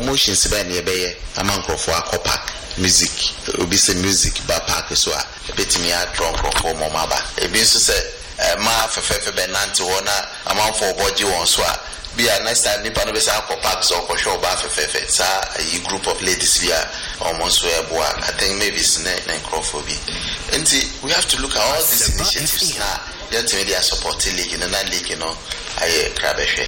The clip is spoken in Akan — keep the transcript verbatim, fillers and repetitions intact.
promotions be na be ama nkrofo akọ music obi say music ba park so a betimi a drum nkrofo mo maba ebi nso say ma fefefe be nante wona ama for boji won so a be a next time nipa no be say akọ park so ko show ba fefefe sa a group of ladies here almost so ebo I think maybe it's na nkrofo bi enti we have to look at all these initiatives now. Yet media support league in na league no aye krabehwe